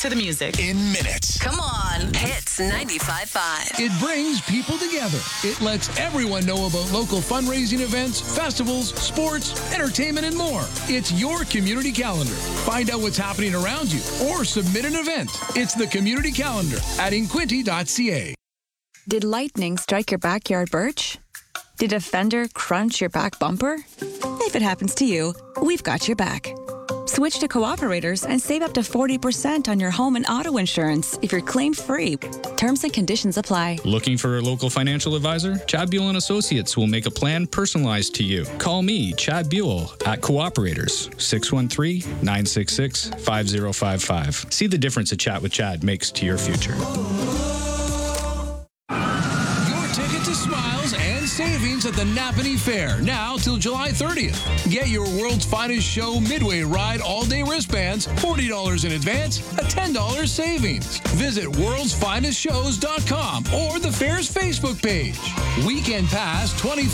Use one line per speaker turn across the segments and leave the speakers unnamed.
to the music.
In minutes.
Come on, Hits 95.5.
It brings people together. It lets everyone know about local fundraising events, festivals, sports, entertainment, and more. It's your community calendar. Find out what's happening around you or submit an event. It's the community calendar at inquinty.ca.
Did lightning strike your backyard birch? Did a fender crunch your back bumper? If it happens to you, we've got your back. Switch to Cooperators and save up to 40% on your home and auto insurance if you're claim-free. Terms and conditions apply.
Looking for a local financial advisor? Chad Buell and Associates will make a plan personalized to you. Call me, Chad Buell, at Cooperators, 613-966-5055. See the difference a chat with Chad makes to your future.
Ticket to smiles and savings at the Napanee Fair, now till July 30th. Get your world's finest show Midway Ride all-day wristbands, $40 in advance, a $10 savings. Visit worldsfinestshows.com or the fair's Facebook page. Weekend pass,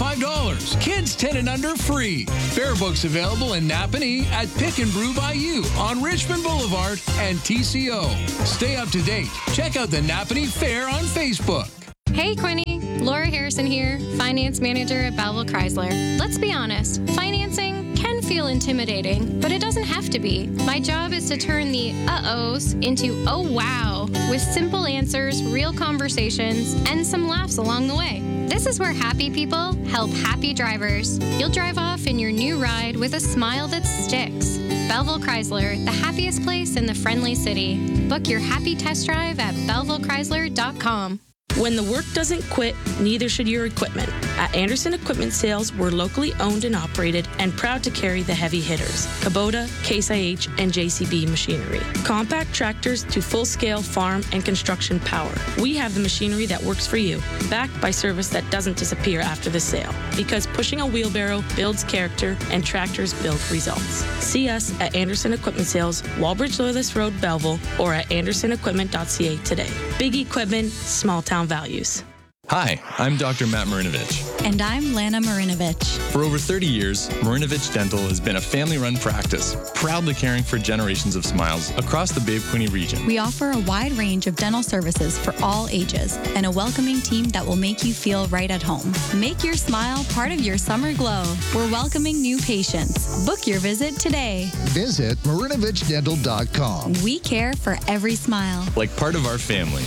$25. Kids 10 and under free. Fair books available in Napanee at Pick and Brew by You on Richmond Boulevard and TCO. Stay up to date. Check out the Napanee Fair on Facebook.
Hey, Quinny. Laura Harrison here, Finance Manager at Belleville Chrysler. Let's be honest, financing can feel intimidating, but it doesn't have to be. My job is to turn the uh-ohs into oh wow with simple answers, real conversations, and some laughs along the way. This is where happy people help happy drivers. You'll drive off in your new ride with a smile that sticks. Belleville Chrysler, the happiest place in the friendly city. Book your happy test drive at BellevilleChrysler.com.
When the work doesn't quit, neither should your equipment. At Anderson Equipment Sales, we're locally owned and operated and proud to carry the heavy hitters, Kubota, Case IH, and JCB machinery. Compact tractors to full-scale farm and construction power. We have the machinery that works for you, backed by service that doesn't disappear after the sale. Because pushing a wheelbarrow builds character and tractors build results. See us at Anderson Equipment Sales, Walbridge Loyalist Road, Belleville, or at andersonequipment.ca today. Big equipment, small town values.
Hi, I'm Dr. Matt Marinovich.
And I'm Lana Marinovich.
For over 30 years, Marinovich Dental has been a family-run practice, proudly caring for generations of smiles across the Bay of Quinte region.
We offer a wide range of dental services for all ages and a welcoming team that will make you feel right at home. Make your smile part of your summer glow. We're welcoming new patients. Book your visit today.
Visit MarinovichDental.com.
We care for every smile.
Like part of our family.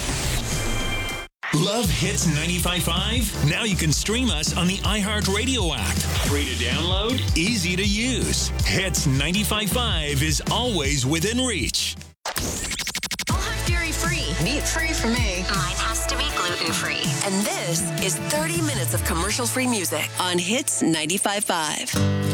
Love Hits 95.5? Now you can stream us on the iHeartRadio app. Free to download, easy to use. Hits 95.5 is always within reach.
I'll have dairy-free. Meat-free for me.
Mine has to be gluten-free.
And this is 30 minutes of commercial-free music on Hits 95.5.